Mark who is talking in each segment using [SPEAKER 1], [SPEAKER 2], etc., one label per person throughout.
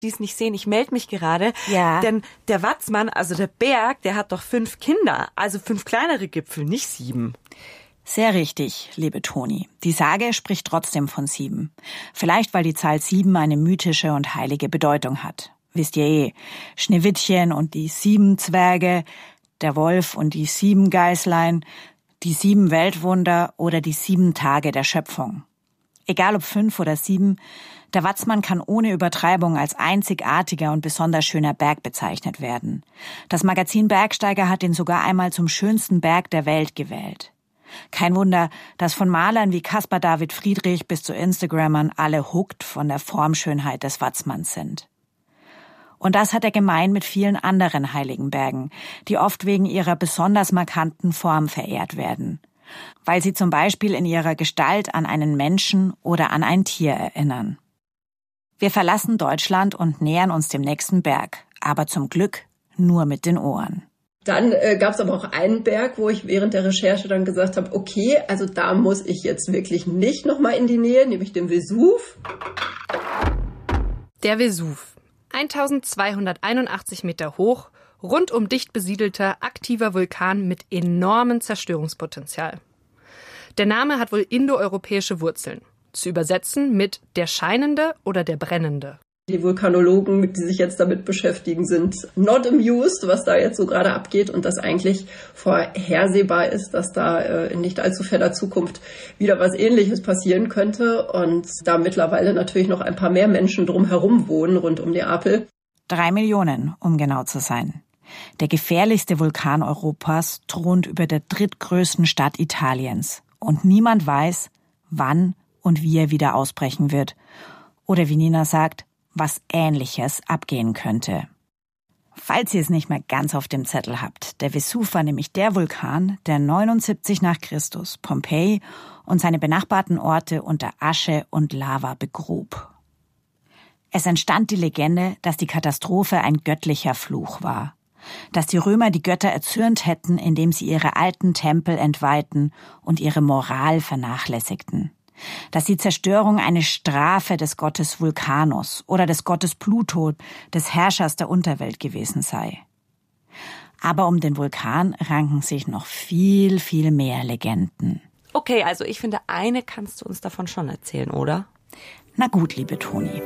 [SPEAKER 1] die es nicht sehen, ich melde mich gerade.
[SPEAKER 2] Ja.
[SPEAKER 1] Denn der Watzmann, also der Berg, der hat doch 5 Kinder. Also 5 kleinere Gipfel, nicht 7.
[SPEAKER 2] Sehr richtig, liebe Toni. Die Sage spricht trotzdem von 7. Vielleicht, weil die Zahl 7 eine mythische und heilige Bedeutung hat. Wisst ihr eh, Schneewittchen und die 7 Zwerge, der Wolf und die 7 Geißlein, die 7 Weltwunder oder die 7 Tage der Schöpfung. Egal ob 5 oder 7, der Watzmann kann ohne Übertreibung als einzigartiger und besonders schöner Berg bezeichnet werden. Das Magazin Bergsteiger hat ihn sogar einmal zum schönsten Berg der Welt gewählt. Kein Wunder, dass von Malern wie Caspar David Friedrich bis zu Instagrammern alle hooked von der Formschönheit des Watzmanns sind. Und das hat er gemein mit vielen anderen heiligen Bergen, die oft wegen ihrer besonders markanten Form verehrt werden. Weil sie zum Beispiel in ihrer Gestalt an einen Menschen oder an ein Tier erinnern. Wir verlassen Deutschland und nähern uns dem nächsten Berg, aber zum Glück nur mit den Ohren.
[SPEAKER 3] Dann gab es aber auch einen Berg, wo ich während der Recherche dann gesagt habe, okay, also da muss ich jetzt wirklich nicht nochmal in die Nähe, nämlich den Vesuv.
[SPEAKER 4] Der Vesuv, 1281 Meter hoch, rundum dicht besiedelter, aktiver Vulkan mit enormem Zerstörungspotenzial. Der Name hat wohl indoeuropäische Wurzeln. Zu übersetzen mit der Scheinende oder der Brennende.
[SPEAKER 3] Die Vulkanologen, die sich jetzt damit beschäftigen, sind not amused, was da jetzt so gerade abgeht und dass eigentlich vorhersehbar ist, dass da in nicht allzu ferner Zukunft wieder was Ähnliches passieren könnte und da mittlerweile natürlich noch ein paar mehr Menschen drumherum wohnen rund um Neapel.
[SPEAKER 2] 3 Millionen, um genau zu sein. Der gefährlichste Vulkan Europas thront über der drittgrößten Stadt Italiens und niemand weiß, wann und wie er wieder ausbrechen wird. Oder wie Nina sagt, was Ähnliches abgehen könnte. Falls ihr es nicht mehr ganz auf dem Zettel habt, der Vesuv war nämlich der Vulkan, der 79 nach Christus Pompeji und seine benachbarten Orte unter Asche und Lava begrub. Es entstand die Legende, dass die Katastrophe ein göttlicher Fluch war. Dass die Römer die Götter erzürnt hätten, indem sie ihre alten Tempel entweihten und ihre Moral vernachlässigten. Dass die Zerstörung eine Strafe des Gottes Vulcanus oder des Gottes Pluto, des Herrschers der Unterwelt gewesen sei. Aber um den Vulkan ranken sich noch viel, viel mehr Legenden.
[SPEAKER 1] Okay, also ich finde, eine kannst du uns davon schon erzählen, oder?
[SPEAKER 2] Na gut, liebe Toni.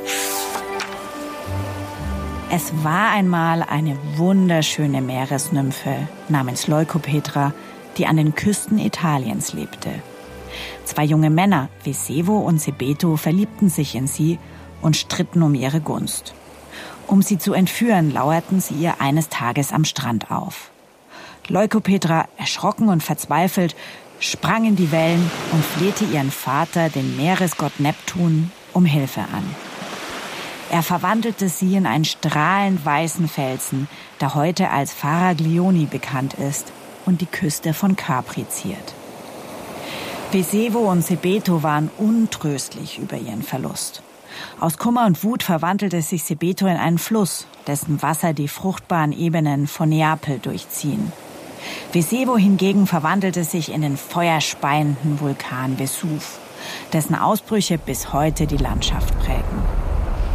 [SPEAKER 2] Es war einmal eine wunderschöne Meeresnymphe namens Leukopetra, die an den Küsten Italiens lebte. 2 junge Männer, Vesevo und Sebeto, verliebten sich in sie und stritten um ihre Gunst. Um sie zu entführen, lauerten sie ihr eines Tages am Strand auf. Leukopetra, erschrocken und verzweifelt, sprang in die Wellen und flehte ihren Vater, den Meeresgott Neptun, um Hilfe an. Er verwandelte sie in einen strahlend weißen Felsen, der heute als Faraglioni bekannt ist und die Küste von Capri ziert. Vesevo und Sebeto waren untröstlich über ihren Verlust. Aus Kummer und Wut verwandelte sich Sebeto in einen Fluss, dessen Wasser die fruchtbaren Ebenen von Neapel durchziehen. Vesevo hingegen verwandelte sich in den feuerspeienden Vulkan Vesuv, dessen Ausbrüche bis heute die Landschaft prägen.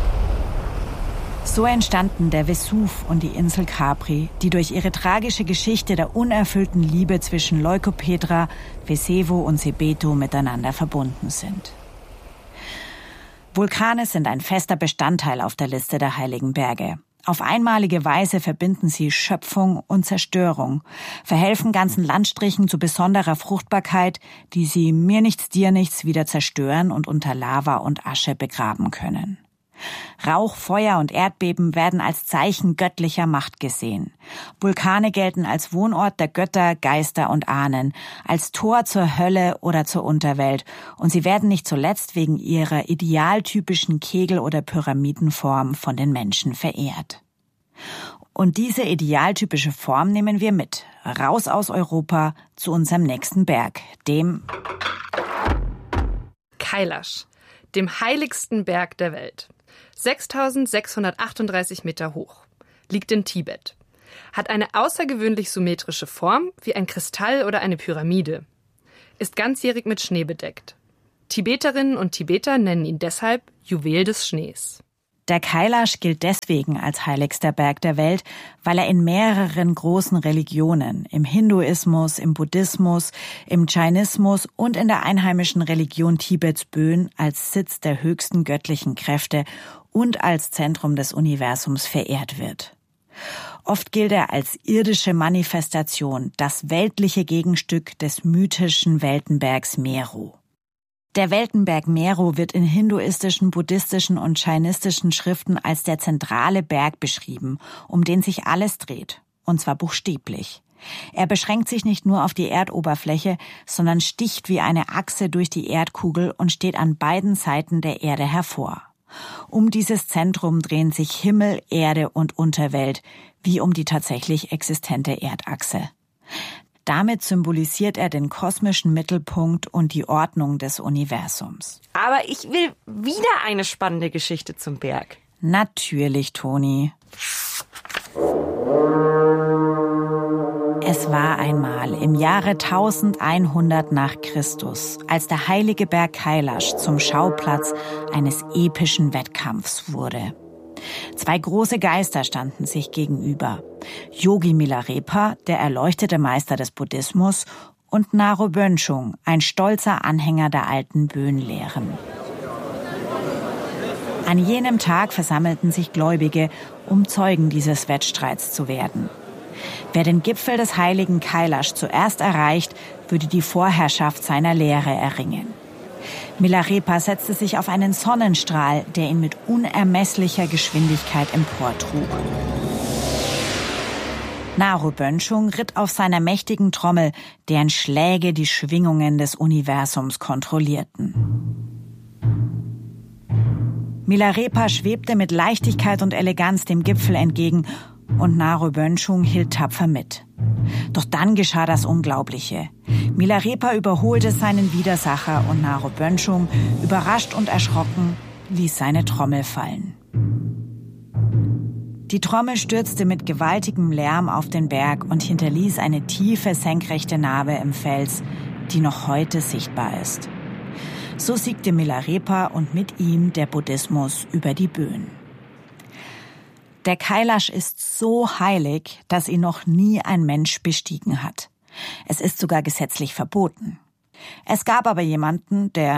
[SPEAKER 2] So entstanden der Vesuv und die Insel Capri, die durch ihre tragische Geschichte der unerfüllten Liebe zwischen Leukopetra, Vesevo und Sebeto miteinander verbunden sind. Vulkane sind ein fester Bestandteil auf der Liste der heiligen Berge. Auf einmalige Weise verbinden sie Schöpfung und Zerstörung, verhelfen ganzen Landstrichen zu besonderer Fruchtbarkeit, die sie mir nichts, dir nichts wieder zerstören und unter Lava und Asche begraben können. Rauch, Feuer und Erdbeben werden als Zeichen göttlicher Macht gesehen. Vulkane gelten als Wohnort der Götter, Geister und Ahnen, als Tor zur Hölle oder zur Unterwelt und sie werden nicht zuletzt wegen ihrer idealtypischen Kegel- oder Pyramidenform von den Menschen verehrt. Und diese idealtypische Form nehmen wir mit, raus aus Europa zu unserem nächsten Berg, dem
[SPEAKER 4] Kailash, dem heiligsten Berg der Welt. 6.638 Meter hoch, liegt in Tibet, hat eine außergewöhnlich symmetrische Form wie ein Kristall oder eine Pyramide, ist ganzjährig mit Schnee bedeckt. Tibeterinnen und Tibeter nennen ihn deshalb Juwel des Schnees.
[SPEAKER 2] Der Kailash gilt deswegen als heiligster Berg der Welt, weil er in mehreren großen Religionen, im Hinduismus, im Buddhismus, im Jainismus und in der einheimischen Religion Tibets-Bön als Sitz der höchsten göttlichen Kräfte und als Zentrum des Universums verehrt wird. Oft gilt er als irdische Manifestation, das weltliche Gegenstück des mythischen Weltenbergs Meru. Der Weltenberg Meru wird in hinduistischen, buddhistischen und jainistischen Schriften als der zentrale Berg beschrieben, um den sich alles dreht, und zwar buchstäblich. Er beschränkt sich nicht nur auf die Erdoberfläche, sondern sticht wie eine Achse durch die Erdkugel und steht an beiden Seiten der Erde hervor. Um dieses Zentrum drehen sich Himmel, Erde und Unterwelt, wie um die tatsächlich existente Erdachse. Damit symbolisiert er den kosmischen Mittelpunkt und die Ordnung des Universums.
[SPEAKER 1] Aber ich will wieder eine spannende Geschichte zum Berg.
[SPEAKER 2] Natürlich, Toni. Es war einmal im Jahre 1100 nach Christus, als der heilige Berg Kailash zum Schauplatz eines epischen Wettkampfs wurde. Zwei große Geister standen sich gegenüber. Yogi Milarepa, der erleuchtete Meister des Buddhismus, und Naro Bönschung, ein stolzer Anhänger der alten Bön-Lehren. An jenem Tag versammelten sich Gläubige, um Zeugen dieses Wettstreits zu werden. Wer den Gipfel des heiligen Kailash zuerst erreicht, würde die Vorherrschaft seiner Lehre erringen. Milarepa setzte sich auf einen Sonnenstrahl, der ihn mit unermesslicher Geschwindigkeit emportrug. Naro Bönschung ritt auf seiner mächtigen Trommel, deren Schläge die Schwingungen des Universums kontrollierten. Milarepa schwebte mit Leichtigkeit und Eleganz dem Gipfel entgegen und Naro Bönschung hielt tapfer mit. Doch dann geschah das Unglaubliche. Milarepa überholte seinen Widersacher und Naro Bönschung, überrascht und erschrocken, ließ seine Trommel fallen. Die Trommel stürzte mit gewaltigem Lärm auf den Berg und hinterließ eine tiefe, senkrechte Narbe im Fels, die noch heute sichtbar ist. So siegte Milarepa und mit ihm der Buddhismus über die Bön. Der Kailash ist so heilig, dass ihn noch nie ein Mensch bestiegen hat. Es ist sogar gesetzlich verboten. Es gab aber jemanden, der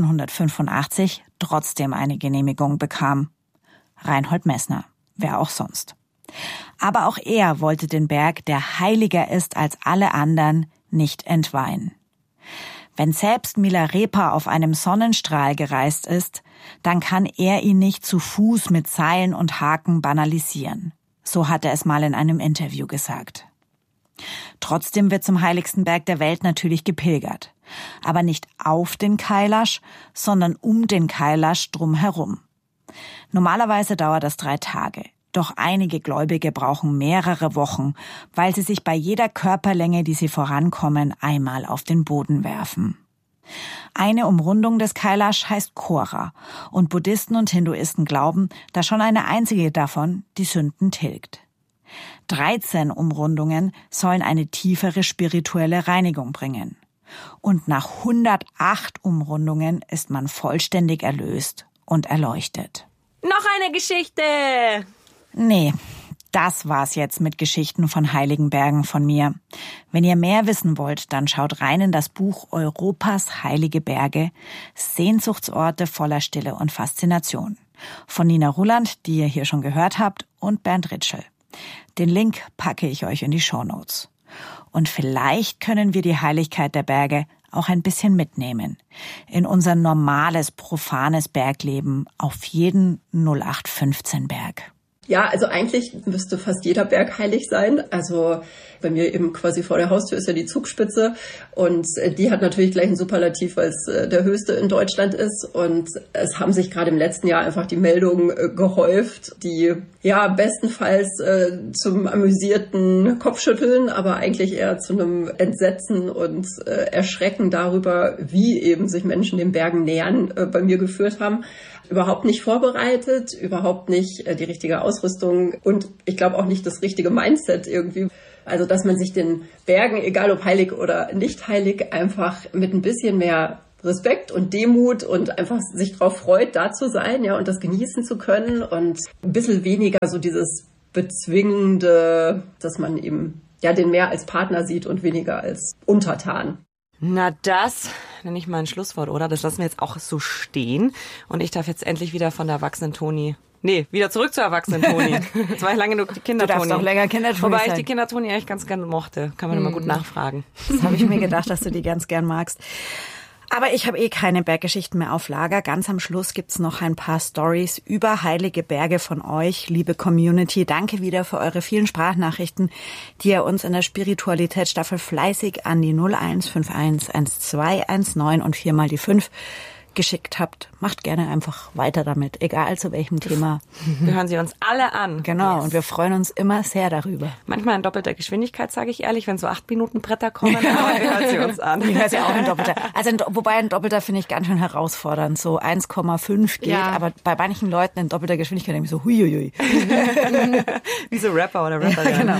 [SPEAKER 2] 1985 trotzdem eine Genehmigung bekam. Reinhold Messner, wer auch sonst. Aber auch er wollte den Berg, der heiliger ist als alle anderen, nicht entweihen. Wenn selbst Milarepa auf einem Sonnenstrahl gereist ist, dann kann er ihn nicht zu Fuß mit Seilen und Haken banalisieren. So hat er es mal in einem Interview gesagt. Trotzdem wird zum heiligsten Berg der Welt natürlich gepilgert. Aber nicht auf den Kailash, sondern um den Kailash drumherum. Normalerweise dauert das 3 Tage. Doch einige Gläubige brauchen mehrere Wochen, weil sie sich bei jeder Körperlänge, die sie vorankommen, einmal auf den Boden werfen. Eine Umrundung des Kailash heißt Kora und Buddhisten und Hinduisten glauben, dass schon eine einzige davon die Sünden tilgt. 13 Umrundungen sollen eine tiefere spirituelle Reinigung bringen. Und nach 108 Umrundungen ist man vollständig erlöst und erleuchtet.
[SPEAKER 1] Noch eine Geschichte!
[SPEAKER 2] Nee, das war's jetzt mit Geschichten von heiligen Bergen von mir. Wenn ihr mehr wissen wollt, dann schaut rein in das Buch Europas heilige Berge, Sehnsuchtsorte voller Stille und Faszination. Von Nina Ruland, die ihr hier schon gehört habt, und Bernd Ritschel. Den Link packe ich euch in die Shownotes. Und vielleicht können wir die Heiligkeit der Berge auch ein bisschen mitnehmen. In unser normales, profanes Bergleben auf jeden 0815-Berg.
[SPEAKER 3] Ja, also eigentlich müsste fast jeder Berg heilig sein. Also bei mir eben quasi vor der Haustür ist ja die Zugspitze und die hat natürlich gleich einen Superlativ, weil es der höchste in Deutschland ist. Und es haben sich gerade im letzten Jahr einfach die Meldungen gehäuft, die ja bestenfalls zum amüsierten Kopfschütteln, aber eigentlich eher zu einem Entsetzen und Erschrecken darüber, wie eben sich Menschen den Bergen nähern, bei mir geführt haben. Überhaupt nicht vorbereitet, überhaupt nicht die richtige Ausrüstung und ich glaube auch nicht das richtige Mindset irgendwie. Also dass man sich den Bergen, egal ob heilig oder nicht heilig, einfach mit ein bisschen mehr Respekt und Demut und einfach sich drauf freut, da zu sein, ja, und das genießen zu können und ein bisschen weniger so dieses Bezwingende, dass man eben ja den mehr als Partner sieht und weniger als Untertan.
[SPEAKER 1] Na, das nenne ich mal ein Schlusswort, oder? Das lassen wir jetzt auch so stehen. Und ich darf jetzt endlich wieder von der erwachsenen Toni. Nee, wieder zurück zur erwachsenen Toni. Jetzt war ich lange genug die Kinder-Toni.
[SPEAKER 2] Du darfst auch länger Kinder-Toni
[SPEAKER 1] Wobei
[SPEAKER 2] sein.
[SPEAKER 1] ich die Kinder-Toni eigentlich ganz gerne mochte. Kann man immer gut nachfragen.
[SPEAKER 2] Das habe ich mir gedacht, dass du die ganz gern magst. Aber ich habe keine Berggeschichten mehr auf Lager. Ganz am Schluss gibt's noch ein paar Stories über heilige Berge von euch, liebe Community. Danke wieder für eure vielen Sprachnachrichten, die ihr uns in der Spiritualitätsstaffel fleißig an die 0151 1219 und 4 mal die 5 geschickt habt. Macht gerne einfach weiter damit, egal zu welchem Thema.
[SPEAKER 1] Wir hören sie uns alle an.
[SPEAKER 2] Genau,
[SPEAKER 1] Yes.
[SPEAKER 2] und wir freuen uns immer sehr darüber.
[SPEAKER 1] Manchmal in doppelter Geschwindigkeit, sage ich ehrlich, wenn so 8 Minuten Bretter kommen, aber wir hören sie uns an.
[SPEAKER 2] Ich höre sie auch in doppelter. Also wobei ein doppelter finde ich ganz schön herausfordernd. So 1,5 geht, aber bei manchen Leuten in doppelter Geschwindigkeit denke ich so huiuiui.
[SPEAKER 1] Wie so Rapper oder Rapper.
[SPEAKER 2] Ja, genau.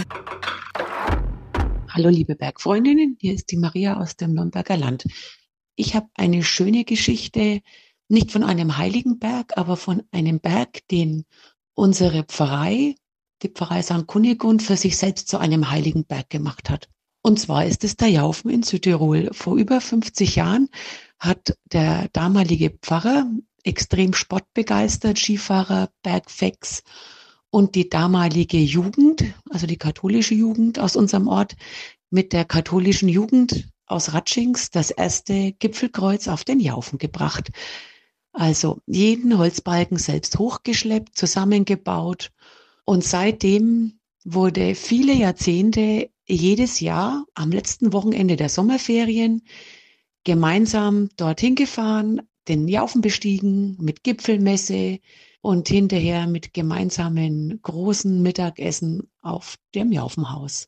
[SPEAKER 5] Hallo liebe Bergfreundinnen, hier ist die Maria aus dem Nürnberger Land. Ich habe eine schöne Geschichte, nicht von einem heiligen Berg, aber von einem Berg, den unsere Pfarrei, die Pfarrei St. Kunigund, für sich selbst zu einem heiligen Berg gemacht hat. Und zwar ist es der Jaufen in Südtirol. Vor über 50 Jahren hat der damalige Pfarrer, extrem sportbegeistert, Skifahrer, Bergfex, und die damalige Jugend, also die katholische Jugend aus unserem Ort, mit der katholischen Jugend aus Ratschings das erste Gipfelkreuz auf den Jaufen gebracht. Also jeden Holzbalken selbst hochgeschleppt, zusammengebaut. Und seitdem wurde viele Jahrzehnte jedes Jahr am letzten Wochenende der Sommerferien gemeinsam dorthin gefahren, den Jaufen bestiegen mit Gipfelmesse und hinterher mit gemeinsamen großen Mittagessen auf dem Jaufenhaus.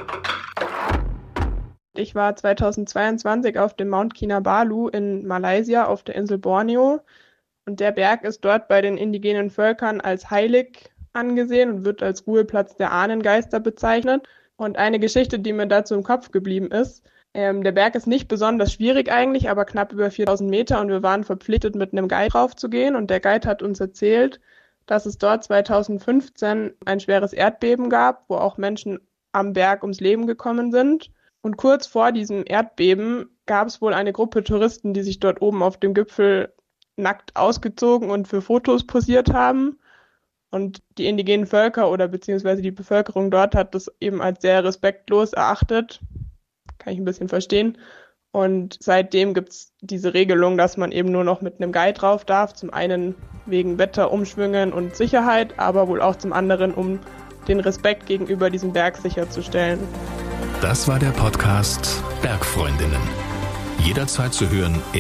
[SPEAKER 6] Ich war 2022 auf dem Mount Kinabalu in Malaysia auf der Insel Borneo und der Berg ist dort bei den indigenen Völkern als heilig angesehen und wird als Ruheplatz der Ahnengeister bezeichnet. Und eine Geschichte, die mir dazu im Kopf geblieben ist, der Berg ist nicht besonders schwierig eigentlich, aber knapp über 4000 Meter und wir waren verpflichtet, mit einem Guide raufzugehen und der Guide hat uns erzählt, dass es dort 2015 ein schweres Erdbeben gab, wo auch Menschen am Berg ums Leben gekommen sind. Und kurz vor diesem Erdbeben gab es wohl eine Gruppe Touristen, die sich dort oben auf dem Gipfel nackt ausgezogen und für Fotos posiert haben. Und die indigenen Völker oder beziehungsweise die Bevölkerung dort hat das eben als sehr respektlos erachtet. Kann ich ein bisschen verstehen. Und seitdem gibt's diese Regelung, dass man eben nur noch mit einem Guide drauf darf. Zum einen wegen Wetterumschwüngen und Sicherheit, aber wohl auch zum anderen, um den Respekt gegenüber diesem Berg sicherzustellen.
[SPEAKER 7] Das war der Podcast Bergfreundinnen. Jederzeit zu hören in